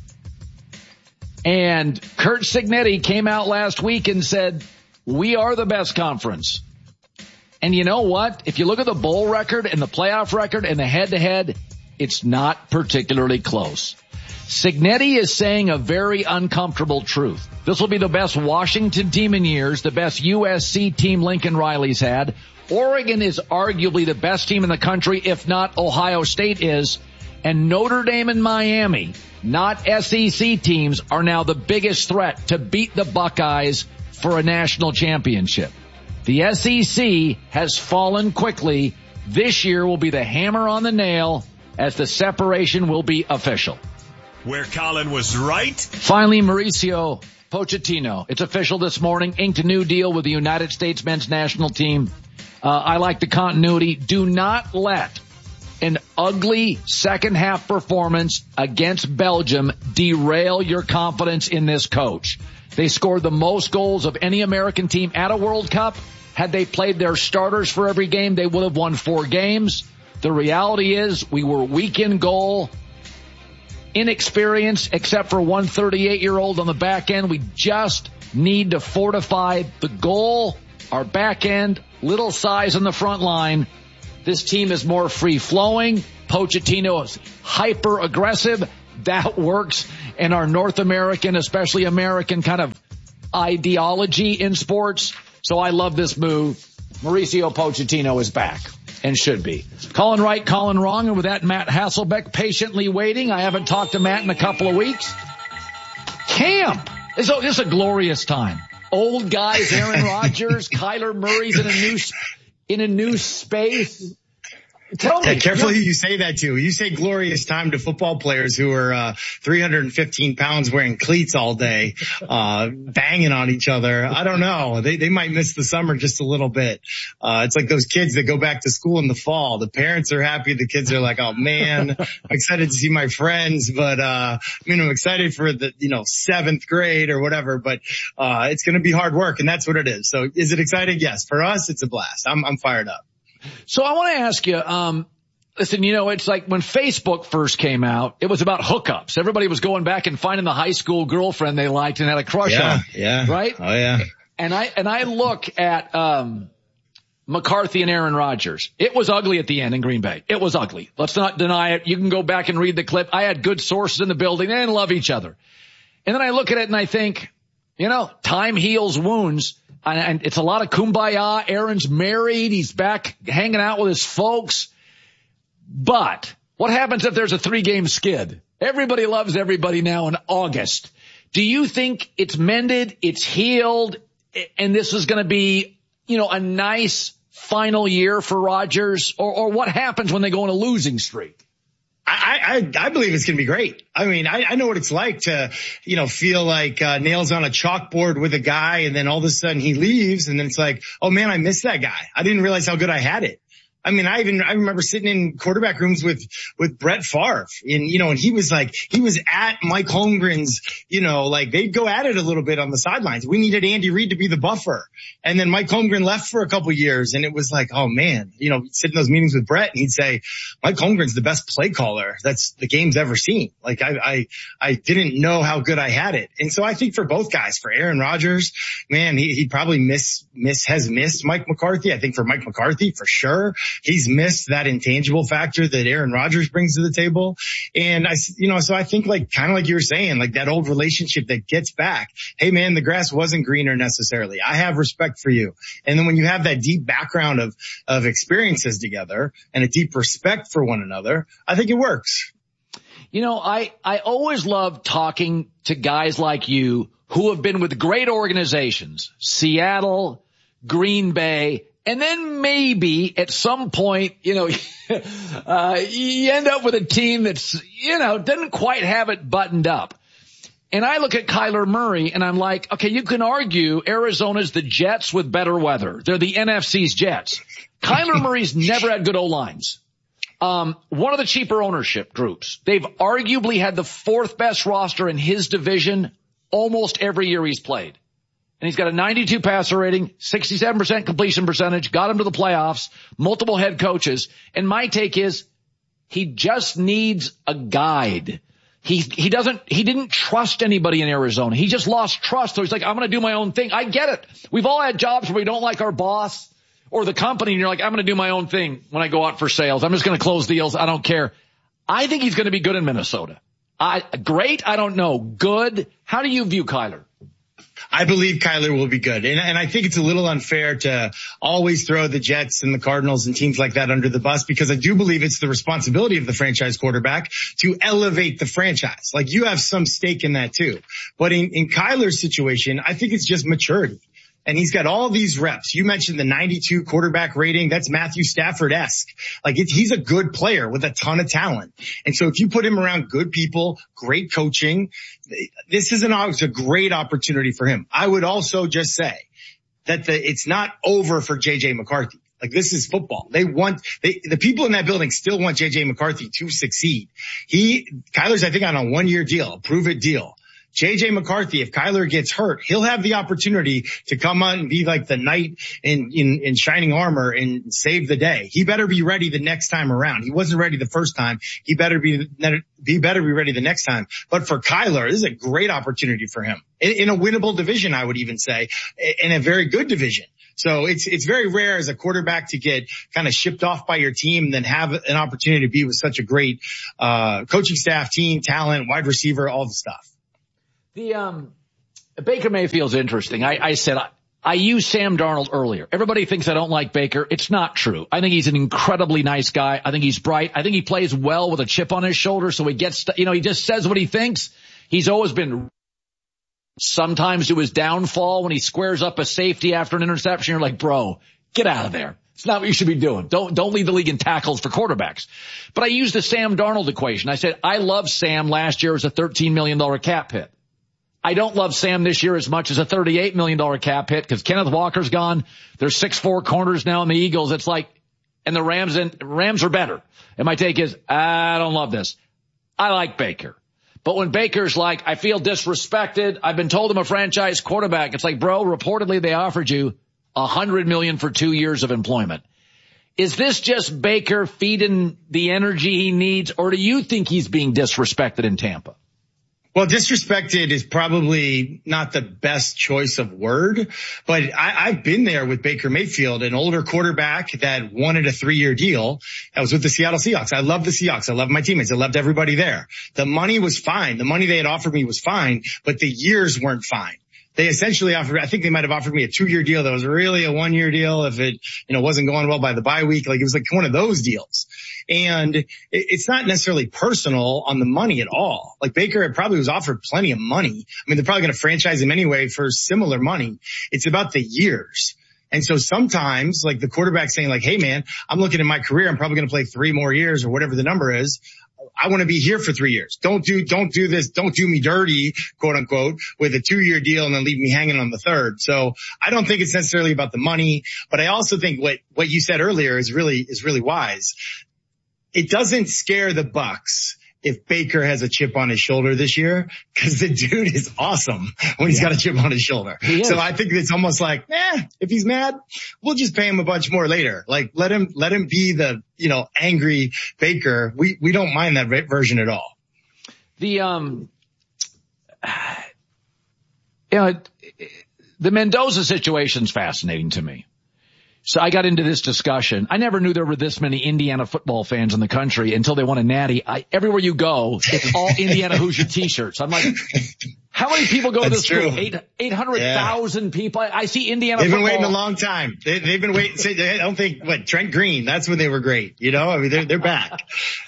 And Curt Cignetti came out last week and said, we are the best conference. And you know what? If you look at the bowl record and the playoff record and the head-to-head, it's not particularly close. Cignetti is saying a very uncomfortable truth. This will be the best Washington team in years, the best U S C team Lincoln Riley's had. Oregon is arguably the best team in the country, if not Ohio State is. And Notre Dame and Miami, not S E C teams, are now the biggest threat to beat the Buckeyes for a national championship. The S E C has fallen quickly. This year will be the hammer on the nail as the separation will be official. Where Colin was right. Finally, Mauricio Pochettino. It's official this morning. Inked a new deal with the United States men's national team. Uh, I like the continuity. Do not let an ugly second half performance against Belgium derail your confidence in this coach. They scored the most goals of any American team at a World Cup. Had they played their starters for every game, they would have won four games. The reality is we were weak in goal, inexperienced except for one thirty-eight-year-old on the back end. We just need to fortify the goal, our back end, little size on the front line. This team is more free-flowing. Pochettino is hyper-aggressive. That works in our North American, especially American kind of ideology in sports. So I love this move. Mauricio Pochettino is back and should be. Colin right, Colin wrong. And with that, Matt Hasselbeck patiently waiting. I haven't talked to Matt in a couple of weeks. Camp. This is a, this is a glorious time. Old guys, Aaron Rodgers, Kyler Murray's in a new, in a new space. Tell me. Yeah, careful who you say that to. You say glorious time to football players who are uh, three hundred fifteen pounds wearing cleats all day, uh, banging on each other. I don't know. They they might miss the summer just a little bit. Uh, it's like those kids that go back to school in the fall. The parents are happy. The kids are like, oh man, I'm excited to see my friends. But, uh, I mean, I'm excited for the, you know, seventh grade or whatever, but, uh, it's going to be hard work, and that's what it is. So is it exciting? Yes. For us, it's a blast. I'm, I'm fired up. So I want to ask you, um, listen, you know, it's like when Facebook first came out, it was about hookups. Everybody was going back and finding the high school girlfriend they liked and had a crush yeah, on. Yeah. Right? Oh yeah. And I, and I look at, um, McCarthy and Aaron Rodgers. It was ugly at the end in Green Bay. It was ugly. Let's not deny it. You can go back and read the clip. I had good sources in the building. They didn't love each other. And then I look at it and I think, you know, time heals wounds. And it's a lot of kumbaya. Aaron's married. He's back hanging out with his folks. But what happens if there's a three-game skid? Everybody loves everybody now in August. Do you think it's mended, it's healed, and this is going to be, you know, a nice final year for Rodgers? Or, or what happens when they go on a losing streak? I, I, I believe it's going to be great. I mean, I, I know what it's like to, you know, feel like uh, nails on a chalkboard with a guy, and then all of a sudden he leaves, and then it's like, oh man, I miss that guy. I didn't realize how good I had it. I mean, I even, I remember sitting in quarterback rooms with, with Brett Favre, and, you know, and he was like, he was at Mike Holmgren's, you know, like they'd go at it a little bit on the sidelines. We needed Andy Reid to be the buffer. And then Mike Holmgren left for a couple of years, and it was like, oh man, you know, sit in those meetings with Brett and he'd say, Mike Holmgren's the best play caller that's the game's ever seen. Like I, I, I didn't know how good I had it. And so I think for both guys, for Aaron Rodgers, man, he, he probably miss, miss, has missed Mike McCarthy. I think for Mike McCarthy, for sure, he's missed that intangible factor that Aaron Rodgers brings to the table. And I, you know, so I think like, kind of like you were saying, like that old relationship that gets back. Hey man, the grass wasn't greener necessarily. I have respect for you. And then when you have that deep background of, of experiences together and a deep respect for one another, I think it works. You know, I, I always love talking to guys like you who have been with great organizations, Seattle, Green Bay, and then maybe at some point, you know, uh, you end up with a team that's, you know, doesn't quite have it buttoned up. And I look at Kyler Murray and I'm like, okay, you can argue Arizona's the Jets with better weather. They're the N F C's Jets. Kyler Murray's never had good O-lines. Um, one of the cheaper ownership groups. They've arguably had the fourth best roster in his division almost every year he's played. And he's got a ninety-two passer rating, sixty-seven percent completion percentage, got him to the playoffs, multiple head coaches. And my take is he just needs a guide. He, he doesn't, he didn't trust anybody in Arizona. He just lost trust. So he's like, I'm going to do my own thing. I get it. We've all had jobs where we don't like our boss or the company, and you're like, I'm going to do my own thing when I go out for sales. I'm just going to close deals. I don't care. I think he's going to be good in Minnesota. I, great. I don't know. Good. How do you view Kyler? I believe Kyler will be good. And, and I think it's a little unfair to always throw the Jets and the Cardinals and teams like that under the bus, because I do believe it's the responsibility of the franchise quarterback to elevate the franchise. Like you have some stake in that too. But in, in Kyler's situation, I think it's just maturity. And he's got all these reps. You mentioned the ninety-two quarterback rating. That's Matthew Stafford-esque. Like it, he's a good player with a ton of talent. And so if you put him around good people, great coaching, this is an, it's a great opportunity for him. I would also just say that the, it's not over for J J McCarthy. Like this is football. They want, they, the people in that building still want J J McCarthy to succeed. He, Kyler's, I think, on a one year deal, a prove it deal. J J McCarthy, if Kyler gets hurt, he'll have the opportunity to come on and be like the knight in, in, in shining armor and save the day. He better be ready the next time around. He wasn't ready the first time. He better be, he better be ready the next time. But for Kyler, this is a great opportunity for him in, in a winnable division, I would even say, in a very good division. So it's, it's very rare as a quarterback to get kind of shipped off by your team and then have an opportunity to be with such a great, uh, coaching staff, team, talent, wide receiver, all the stuff. The, um, Baker Mayfield's interesting. I, I said, I, I used Sam Darnold earlier. Everybody thinks I don't like Baker. It's not true. I think he's an incredibly nice guy. I think he's bright. I think he plays well with a chip on his shoulder. So he gets, you know, he just says what he thinks. He's always been sometimes to his downfall when he squares up a safety after an interception. You're like, bro, get out of there. It's not what you should be doing. Don't, don't lead the league in tackles for quarterbacks. But I used the Sam Darnold equation. I said, I love Sam last year as a thirteen million dollars cap hit. I don't love Sam this year as much as a thirty-eight million dollars cap hit because Kenneth Walker's gone. There's six four corners now in the Eagles. It's like, and the Rams and Rams are better. And my take is, I don't love this. I like Baker. But when Baker's like, I feel disrespected, I've been told I'm a franchise quarterback. It's like, bro, reportedly they offered you a hundred million for two years of employment. Is this just Baker feeding the energy he needs, or do you think he's being disrespected in Tampa? Well, disrespected is probably not the best choice of word, but I, I've been there with Baker Mayfield, an older quarterback that wanted a three-year deal. I was with the Seattle Seahawks. I love the Seahawks. I love my teammates. I loved everybody there. The money was fine. The money they had offered me was fine, but the years weren't fine. They essentially offered, I think they might have offered me a two-year deal that was really a one-year deal if it, you know, wasn't going well by the bye week. Like it was like one of those deals. And it's not necessarily personal on the money at all. Like Baker probably was offered plenty of money. I mean, they're probably going to franchise him anyway for similar money. It's about the years. And so sometimes like the quarterback saying like, hey man, I'm looking at my career. I'm probably going to play three more years or whatever the number is. I want to be here for three years. Don't do, don't do this. Don't do me dirty, quote unquote, with a two year deal and then leave me hanging on the third. So I don't think it's necessarily about the money, but I also think what, what you said earlier is really, is really wise. It doesn't scare the Bucs if Baker has a chip on his shoulder this year, because the dude is awesome when he's yeah. got a chip on his shoulder. So I think it's almost like, eh, if he's mad, we'll just pay him a bunch more later. Like let him, let him be the, you know, angry Baker. We, we don't mind that version at all. The, um, you know, the Mendoza situation's fascinating to me. So I got into this discussion. I never knew there were this many Indiana football fans in the country until they won a natty. I, everywhere you go, it's all Indiana Hoosier t-shirts. I'm like, how many people go That's to this true. school? Eight, eight hundred thousand yeah. people. I, I see Indiana They've football. been waiting a long time. They, they've been waiting. I don't think, what, Trent Green, that's when they were great. You know, I mean, they're, they're back.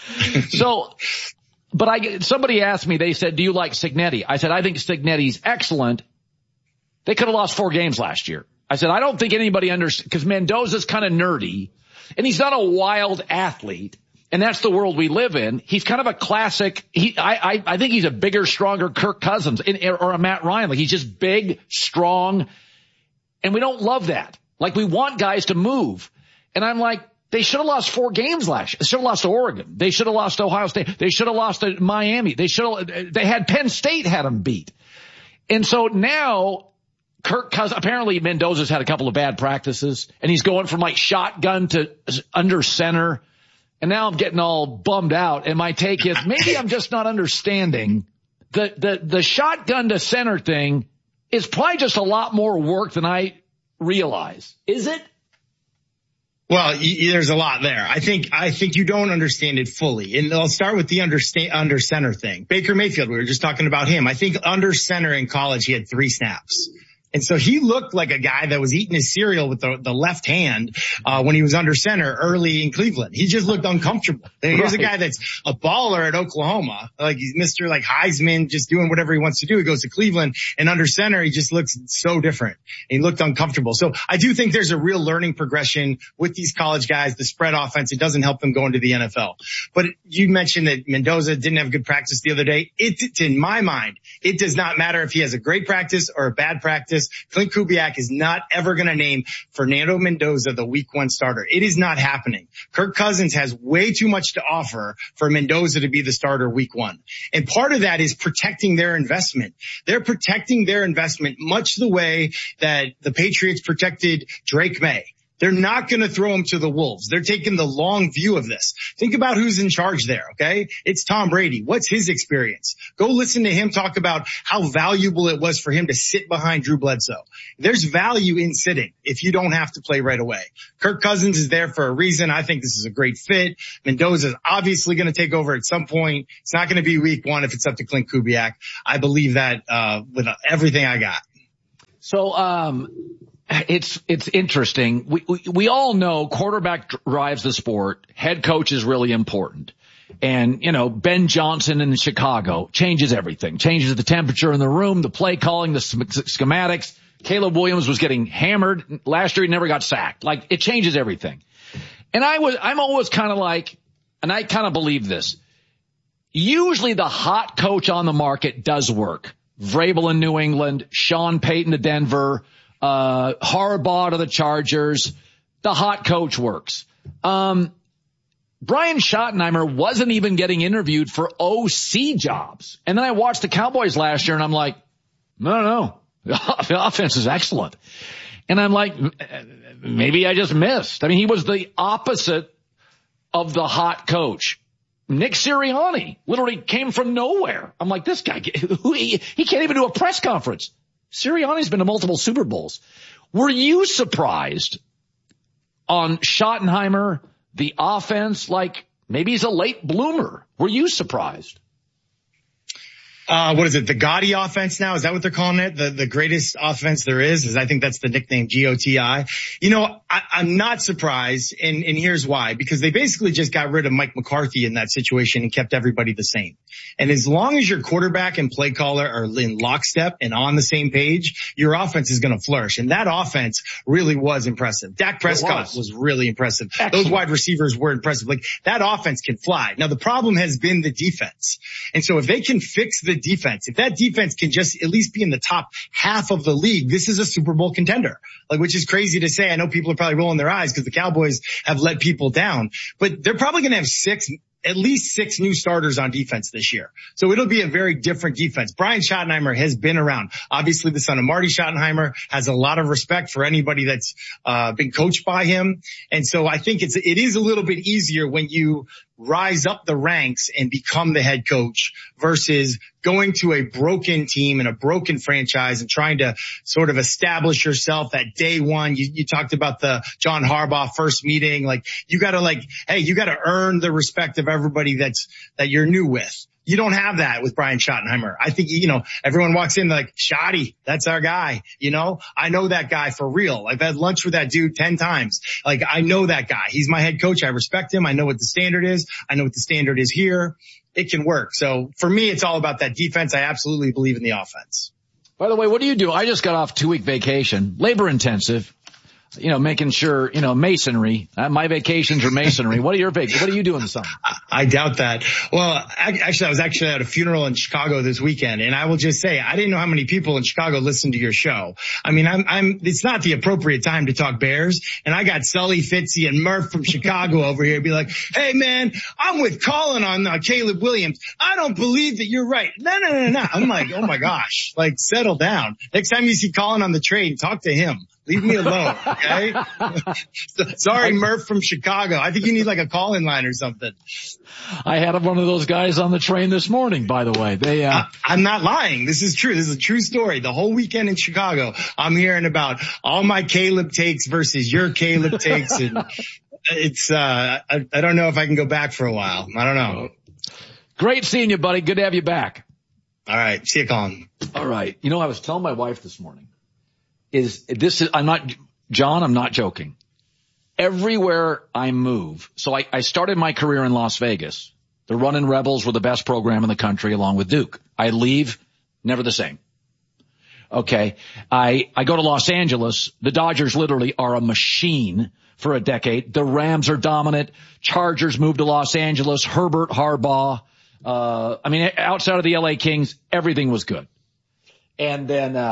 So, but I, somebody asked me, they said, do you like Cignetti? I said, I think Cignetti's excellent. They could have lost four games last year. I said, I don't think anybody understands, because Mendoza's kind of nerdy, and he's not a wild athlete, and that's the world we live in. He's kind of a classic, he, I, I, I think he's a bigger, stronger Kirk Cousins, in, or a Matt Ryan. Like, he's just big, strong, and we don't love that. Like, we want guys to move. And I'm like, they should have lost four games last year. They should have lost to Oregon. They should have lost to Ohio State. They should have lost to Miami. They should have, they had Penn State had them beat. And so now, Kirk Cousins, apparently Mendoza's had a couple of bad practices, and he's going from like shotgun to under center. And now I'm getting all bummed out. And my take is maybe I'm just not understanding the, the, the shotgun to center thing is probably just a lot more work than I realize. Is it? Well, y- there's a lot there. I think, I think you don't understand it fully. And I'll start with the under, under center thing. Baker Mayfield, we were just talking about him. I think under center in college, he had three snaps. And so he looked like a guy that was eating his cereal with the, the left hand, uh, when he was under center early in Cleveland. He just looked uncomfortable. And here's right. a guy that's a baller at Oklahoma. Like he's Mister like Heisman, just doing whatever he wants to do. He goes to Cleveland, and under center, he just looks so different. And he looked uncomfortable. So I do think there's a real learning progression with these college guys. The spread offense, it doesn't help them go into the N F L. But you mentioned that Mendoza didn't have good practice the other day. It, in my mind, it does not matter if he has a great practice or a bad practice. this. Clint Kubiak is not ever going to name Fernando Mendoza the week one starter. It is not happening. Kirk Cousins has way too much to offer for Mendoza to be the starter week one. And part of that is protecting their investment. They're protecting their investment much the way that the Patriots protected Drake May. They're not going to throw him to the wolves. They're taking the long view of this. Think about who's in charge there, okay? It's Tom Brady. What's his experience? Go listen to him talk about how valuable it was for him to sit behind Drew Bledsoe. There's value in sitting if you don't have to play right away. Kirk Cousins is there for a reason. I think this is a great fit. Mendoza's obviously going to take over at some point. It's not going to be week one if it's up to Clint Kubiak. I believe that uh with everything I got. So, um... It's, it's interesting. We, we, we all know quarterback drives the sport. Head coach is really important. And, you know, Ben Johnson in Chicago changes everything, changes the temperature in the room, the play calling, the schematics. Caleb Williams was getting hammered last year. He never got sacked. Like, it changes everything. And I was, I'm always kind of like, and I kind of believe this. Usually the hot coach on the market does work. Vrabel in New England, Sean Payton to Denver, Uh, Harbaugh to the Chargers. The hot coach works. Um, Brian Schottenheimer wasn't even getting interviewed for O C jobs. And then I watched the Cowboys last year and I'm like, no, no, no. The offense is excellent. And I'm like, maybe I just missed. I mean, he was the opposite of the hot coach. Nick Sirianni literally came from nowhere. I'm like, this guy, he, he can't even do a press conference. Sirianni's been to multiple Super Bowls. Were you surprised on Schottenheimer, the offense? Like, maybe he's a late bloomer. Were you surprised? Uh, what is it? The Gotti offense now? Is that what they're calling it? The, the greatest offense there is? Is I think that's the nickname, G O T I. You know, I, I'm not surprised, and, and here's why. Because they basically just got rid of Mike McCarthy in that situation and kept everybody the same. And as long as your quarterback and play caller are in lockstep and on the same page, your offense is going to flourish. And that offense really was impressive. Dak Prescott was. was really impressive. Excellent. Those wide receivers were impressive. Like, that offense can fly. Now, the problem has been the defense. And so if they can fix the defense, if that defense can just at least be in the top half of the league, this is a Super Bowl contender. Like, which is crazy to say. I know people are probably rolling their eyes because the Cowboys have let people down, but they're probably going to have six, at least six new starters on defense this year. So it'll be a very different defense. Brian Schottenheimer has been around. Obviously, the son of Marty Schottenheimer has a lot of respect for anybody that's uh been coached by him. And so I think it's, it is a little bit easier when you rise up the ranks and become the head coach versus going to a broken team and a broken franchise and trying to sort of establish yourself at day one. You, you talked about the John Harbaugh first meeting. Like, you gotta like, hey, you gotta earn the respect of everybody that's, that you're new with. You don't have that with Brian Schottenheimer. I think, you know, everyone walks in like, Schotty, that's our guy. You know, I know that guy for real. I've had lunch with that dude ten times. Like, I know that guy. He's my head coach. I respect him. I know what the standard is. I know what the standard is here. It can work. So for me, it's all about that defense. I absolutely believe in the offense. By the way, what do you do? I just got off two week vacation, labor intensive. You know, making sure, you know, masonry. Uh, my vacations are masonry. What are your vac- What do you do in the summer? I, I doubt that. Well, I, actually, I was actually at a funeral in Chicago this weekend, and I will just say, I didn't know how many people in Chicago listen to your show. I mean, I'm, I'm, it's not the appropriate time to talk Bears, and I got Sully, Fitzy, and Murph from Chicago over here be like, hey man, I'm with Colin on uh, Caleb Williams. I don't believe that you're right. No, no, no, no. I'm like, oh my gosh, like, settle down. Next time you see Colin on the train, talk to him. Leave me alone, okay? Sorry, Murph from Chicago. I think you need like a call-in line or something. I had one of those guys on the train this morning, by the way. They, uh, I, I'm not lying. This is true. This is a true story. The whole weekend in Chicago, I'm hearing about all my Caleb takes versus your Caleb takes. And it's, uh, I, I don't know if I can go back for a while. I don't know. Great seeing you, buddy. Good to have you back. All right. See you, Colin. All right. You know, I was telling my wife this morning. Is this is, I'm not, John, I'm not joking. Everywhere I move, so I, I started my career in Las Vegas. The Runnin' Rebels were the best program in the country along with Duke. I leave, never the same. Okay. I, I go to Los Angeles. The Dodgers literally are a machine for a decade. The Rams are dominant. Chargers moved to Los Angeles. Herbert, Harbaugh. Uh, I mean, outside of the L A Kings, everything was good. And then, uh,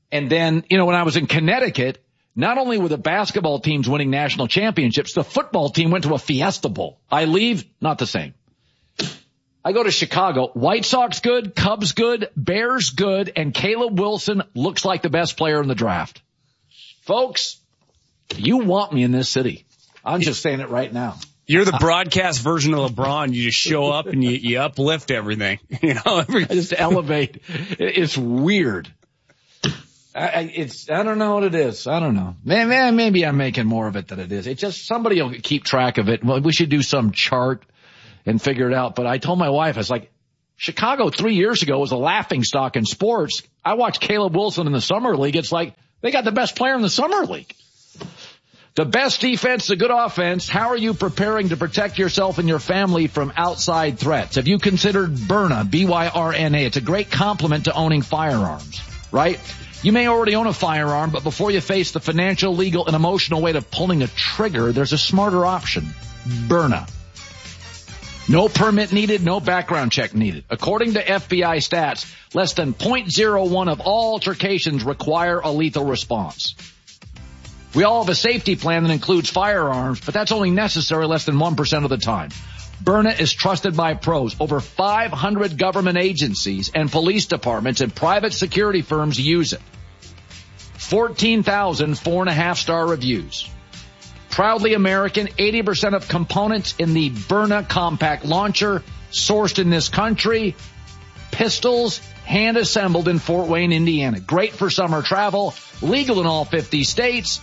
And then, you know, when I was in Connecticut, not only were the basketball teams winning national championships, the football team went to a Fiesta Bowl. I leave, not the same. I go to Chicago. White Sox good, Cubs good, Bears good, and Caleb Wilson looks like the best player in the draft. Folks, you want me in this city. I'm just saying it right now. You're the broadcast version of LeBron. You just show up and you, you uplift everything. You know, I just elevate. It's weird. I, it's, I don't know what it is. I don't know. Man, maybe I'm making more of it than it is. It's just somebody will keep track of it. Well, we should do some chart and figure it out. But I told my wife, I was like, Chicago three years ago was a laughing stock in sports. I watched Caleb Wilson in the summer league. It's like they got the best player in the summer league. The best defense, the good offense. How are you preparing to protect yourself and your family from outside threats? Have you considered Byrna, B Y R N A? It's a great complement to owning firearms, right? You may already own a firearm, but before you face the financial, legal, and emotional weight of pulling a trigger, there's a smarter option. Byrna. No permit needed, no background check needed. According to F B I stats, less than zero point zero one of all altercations require a lethal response. We all have a safety plan that includes firearms, but that's only necessary less than one percent of the time. Byrna is trusted by pros. Over five hundred government agencies and police departments and private security firms use it. fourteen thousand four and a half star reviews. Proudly American, eighty percent of components in the Byrna compact launcher sourced in this country. Pistols hand assembled in Fort Wayne, Indiana. Great for summer travel. Legal in all fifty states.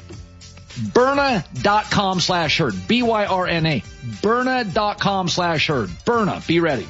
Byrna.com slash herd. B Y R N A. Byrna.com slash herd. Byrna. Be ready.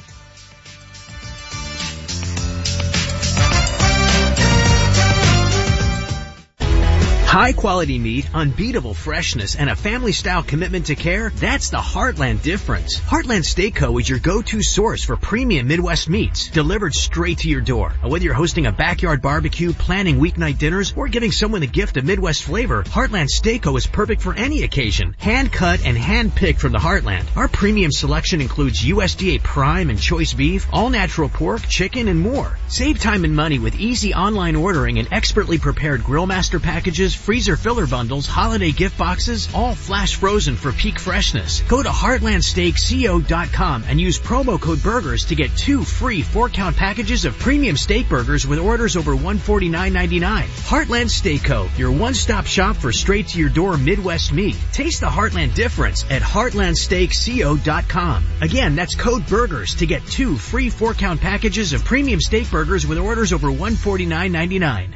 High quality meat, unbeatable freshness, and a family style commitment to care, that's the Heartland difference. Heartland Steak Co. is your go-to source for premium Midwest meats, delivered straight to your door. Whether you're hosting a backyard barbecue, planning weeknight dinners, or giving someone the gift of Midwest flavor, Heartland Steak Co. is perfect for any occasion. Hand cut and hand picked from the Heartland. Our premium selection includes U S D A prime and choice beef, all natural pork, chicken, and more. Save time and money with easy online ordering and expertly prepared grill master packages, freezer filler bundles, holiday gift boxes, all flash frozen for peak freshness. Go to heartland steak co dot com and use promo code BURGERS to get two free four-count packages of premium steak burgers with orders over one hundred forty-nine ninety-nine. Heartland Steak Co., your one-stop shop for straight-to-your-door Midwest meat. Taste the Heartland difference at heartland steak co dot com. Again, that's code BURGERS to get two free four-count packages of premium steak burgers with orders over one hundred forty-nine ninety-nine.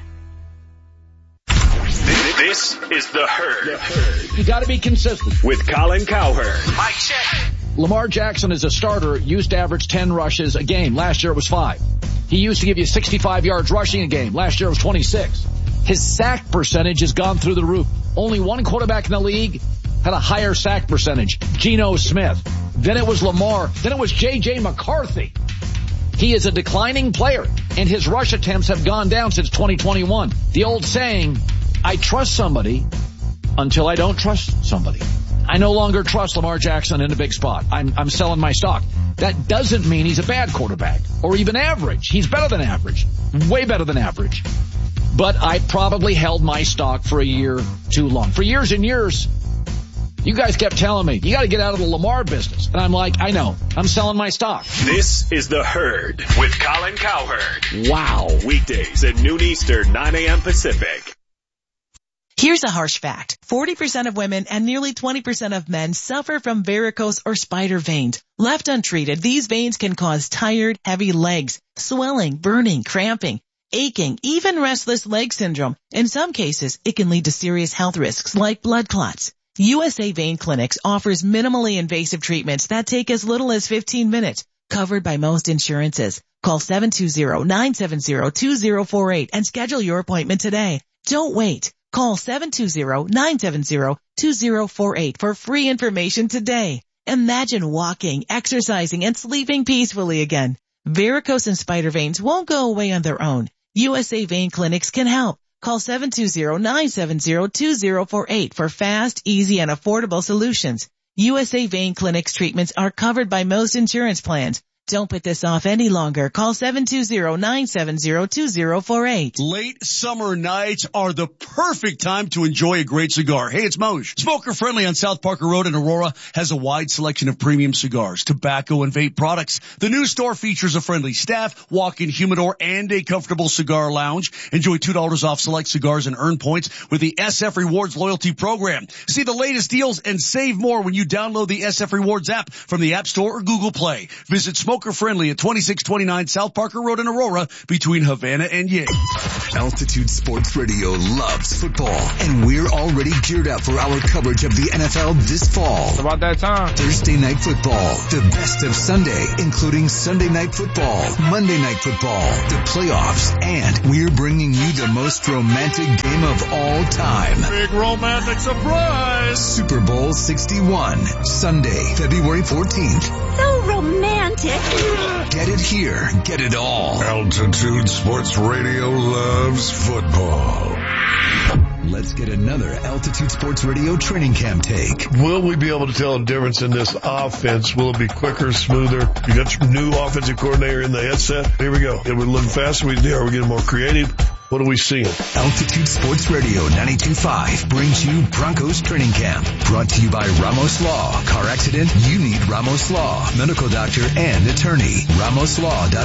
This is The Herd. The Herd. You gotta be consistent. With Colin Cowherd. Mike check. Lamar Jackson as a starter used to average ten rushes a game. Last year it was five. He used to give you sixty-five yards rushing a game. Last year it was twenty-six. His sack percentage has gone through the roof. Only one quarterback in the league had a higher sack percentage. Geno Smith. Then it was Lamar. Then it was J J McCarthy. He is a declining player, and his rush attempts have gone down since twenty twenty-one. The old saying, I trust somebody until I don't trust somebody. I no longer trust Lamar Jackson in a big spot. I'm, I'm selling my stock. That doesn't mean he's a bad quarterback or even average. He's better than average, way better than average. But I probably held my stock for a year too long. For years and years, you guys kept telling me, you got to get out of the Lamar business. And I'm like, I know. I'm selling my stock. This is The Herd with Colin Cowherd. Wow. Weekdays at noon Eastern, nine a.m. Pacific. Here's a harsh fact. forty percent of women and nearly twenty percent of men suffer from varicose or spider veins. Left untreated, these veins can cause tired, heavy legs, swelling, burning, cramping, aching, even restless leg syndrome. In some cases, it can lead to serious health risks like blood clots. U S A Vein Clinics offers minimally invasive treatments that take as little as fifteen minutes, covered by most insurances. Call seven two zero, nine seven zero, two zero four eight and schedule your appointment today. Don't wait. Call seven two zero, nine seven zero, two zero four eight for free information today. Imagine walking, exercising, and sleeping peacefully again. Varicose and spider veins won't go away on their own. U S A Vein Clinics can help. Call seven two zero, nine seven zero, two zero four eight for fast, easy, and affordable solutions. U S A Vein Clinics treatments are covered by most insurance plans. Don't put this off any longer. Call seven two zero, nine seven zero, two zero four eight. Late summer nights are the perfect time to enjoy a great cigar. Hey, it's Moj. Smoker Friendly on South Parker Road in Aurora has a wide selection of premium cigars, tobacco, and vape products. The new store features a friendly staff, walk-in humidor, and a comfortable cigar lounge. Enjoy two dollars off select cigars and earn points with the S F Rewards loyalty program. See the latest deals and save more when you download the S F Rewards app from the App Store or Google Play. Visit Smoker Friendly at twenty-six twenty-nine South Parker Road in Aurora between Havana and Yale. Altitude Sports Radio loves football, and we're already geared up for our coverage of the N F L this fall. It's about that time. Thursday Night Football, the best of Sunday, including Sunday Night Football, Monday Night Football, the playoffs, and we're bringing you the most romantic game of all time. Big romantic surprise. Super Bowl sixty-one, Sunday, February fourteenth. So romantic. Get it here, get it all. Altitude Sports Radio loves football. Let's get another Altitude Sports Radio training camp take. Will we be able to tell a difference in this offense? Will it be quicker, smoother? You got your new offensive coordinator in the headset. Here we go. Are we looking faster? Are we getting more creative? What are we seeing? Altitude Sports Radio ninety-two point five brings you Broncos Training Camp. Brought to you by Ramos Law. Car accident? You need Ramos Law. Medical doctor and attorney. Ramos Law dot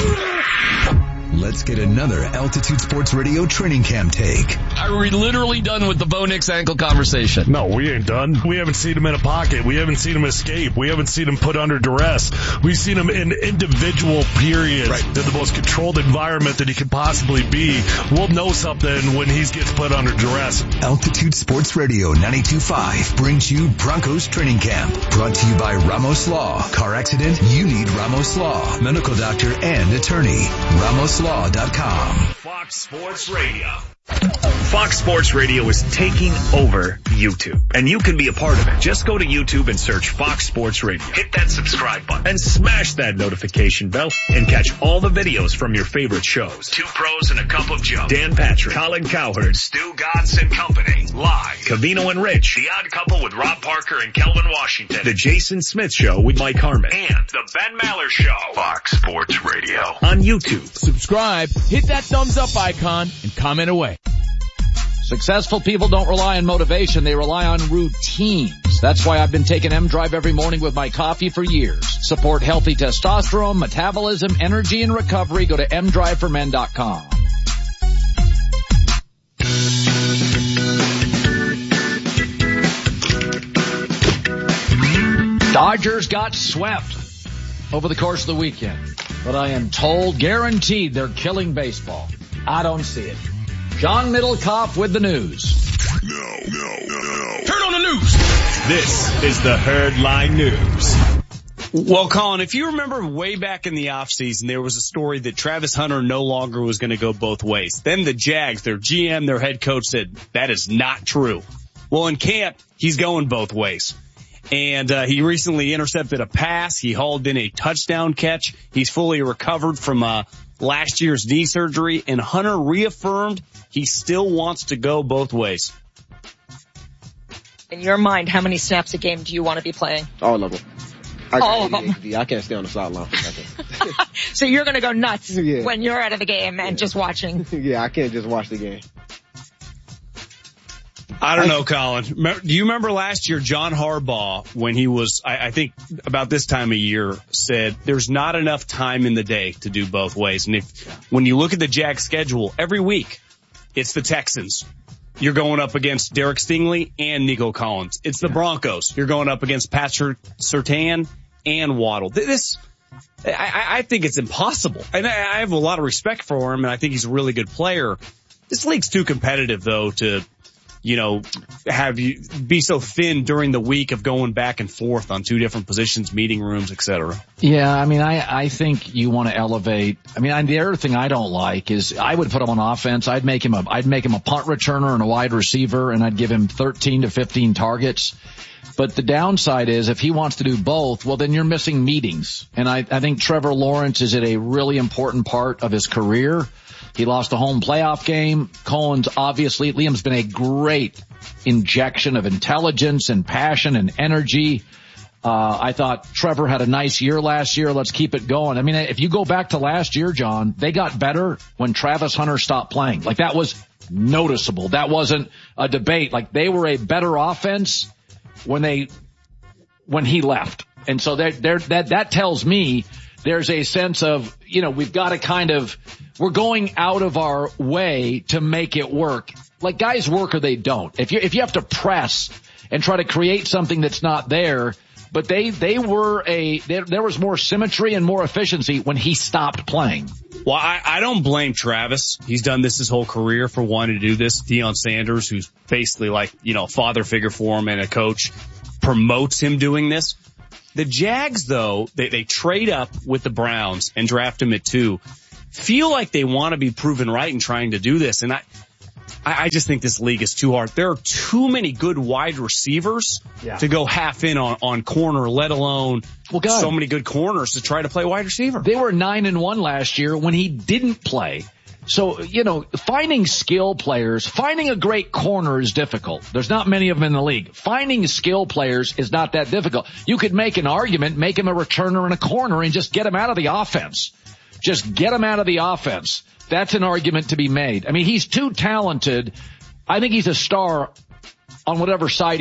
com. Let's get another Altitude Sports Radio training camp take. Are we literally done with the Bo Nix ankle conversation? No, we ain't done. We haven't seen him in a pocket. We haven't seen him escape. We haven't seen him put under duress. We've seen him in individual periods right. in the most controlled environment that he could possibly be. We'll know something when he gets put under duress. Altitude Sports Radio ninety-two point five brings you Broncos Training Camp. Brought to you by Ramos Law. Car accident? You need Ramos Law. Medical doctor and attorney. Ramos Law dot com. Fox Sports Radio. Fox Sports Radio is taking over YouTube, and you can be a part of it. Just go to YouTube and search Fox Sports Radio. Hit that subscribe button and smash that notification bell and catch all the videos from your favorite shows. Two Pros and a Cup of Joe. Dan Patrick, Colin Cowherd, Stu Godson Company. Live. Cavino and Rich. The Odd Couple with Rob Parker and Kelvin Washington. The Jason Smith Show with Mike Harmon. And The Ben Maller Show. Fox Sports Radio. On YouTube. Subscribe, hit that thumbs up icon, and comment away. Successful people don't rely on motivation, they rely on routines. That's why I've been taking M-Drive every morning with my coffee for years. Support healthy testosterone, metabolism, energy, and recovery. Go to m drive for men dot com. Dodgers got swept over the course of the weekend, but I am told, guaranteed, they're killing baseball. I don't see it. John Middlecoff with the news. No, no, no. Turn on the news. This is the Herdline News. Well, Colin, if you remember way back in the offseason, there was a story that Travis Hunter no longer was going to go both ways. Then the Jags, their G M, their head coach said, that is not true. Well, in camp, he's going both ways. And uh, he recently intercepted a pass. He hauled in a touchdown catch. He's fully recovered from uh, last year's knee surgery. And Hunter reaffirmed he still wants to go both ways. In your mind, how many snaps a game do you want to be playing? All of them. I All of them. I can't stay on the sideline for nothing. So you're going to go nuts yeah. when you're out of the game and yeah. just watching. Yeah, I can't just watch the game. I don't know, Colin. Do you remember last year, John Harbaugh, when he was, I, I think about this time of year, said there's not enough time in the day to do both ways. And if, when you look at the Jags schedule, every week, it's the Texans. You're going up against Derek Stingley and Nico Collins. It's the Broncos. You're going up against Patrick Surtain and Waddle. This, I, I think it's impossible. And I, I have a lot of respect for him, and I think he's a really good player. This league's too competitive, though, to, you know, have you be so thin during the week of going back and forth on two different positions, meeting rooms, et cetera. Yeah, I mean, I, I think you want to elevate. I mean, the other thing I don't like is I would put him on offense. I'd make him a, I'd make him a punt returner and a wide receiver, and I'd give him thirteen to fifteen targets. But the downside is if he wants to do both, well, then you're missing meetings. And I, I think Trevor Lawrence is at a really important part of his career. He lost a home playoff game. Collins, obviously, Liam's been a great injection of intelligence and passion and energy. Uh, I thought Trevor had a nice year last year. Let's keep it going. I mean, if you go back to last year, John, they got better when Travis Hunter stopped playing. Like, that was noticeable. That wasn't a debate. Like, they were a better offense when they, when he left. And so they're, they're, that, that tells me there's a sense of, you know, we've got to kind of, we're going out of our way to make it work. Like, guys work or they don't. If you, if you have to press and try to create something that's not there, but they, they were a, there, there was more symmetry and more efficiency when he stopped playing. Well, I, I don't blame Travis. He's done this his whole career for wanting to do this. Deion Sanders, who's basically like, you know, a father figure for him and a coach, promotes him doing this. The Jags, though, they, they trade up with the Browns and draft him at two, feel like they want to be proven right in trying to do this. And I, I just think this league is too hard. There are too many good wide receivers yeah. to go half in on, on corner, let alone well, God, so many good corners to try to play wide receiver. They were nine and one last year when he didn't play. So, you know, finding skill players, finding a great corner is difficult. There's not many of them in the league. Finding skill players is not that difficult. You could make an argument, make him a returner and a corner and just get him out of the offense. Just get him out of the offense. That's an argument to be made. I mean, he's too talented. I think he's a star on whatever side